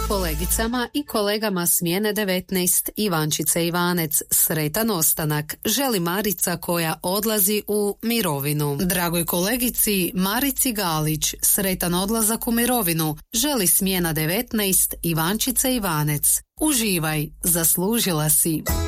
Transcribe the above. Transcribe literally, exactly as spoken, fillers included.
Kolegicama i kolegama smjene devetnaest Ivančice Ivanec sretan ostanak želi Marica koja odlazi u mirovinu. Dragoj kolegici Marici Galić sretan odlazak u mirovinu želi smjena devetnaest Ivančice Ivanec. Uživaj, zaslužila si.